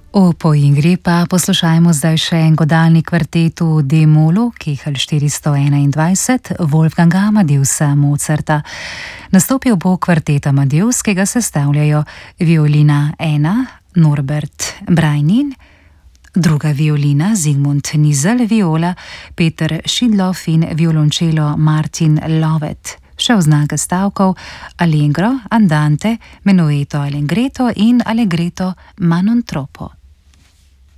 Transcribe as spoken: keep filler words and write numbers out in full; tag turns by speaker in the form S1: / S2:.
S1: V poingri pa poslušajmo zdaj še en godalni kvartet v D-molu, Kehl štiristo enaindvajset, Wolfganga Amadeusa Mozarta. Nastopil bo kvartet Amadeus, ki ga sestavljajo violina ena Norbert Brajnin, druga violina Zigmund Nizel, viola Peter Šidlov in violončelo Martin Lovet. Še oznake stavkov Allegro, Andante, Menueto Allegretto in Allegretto ma non troppo.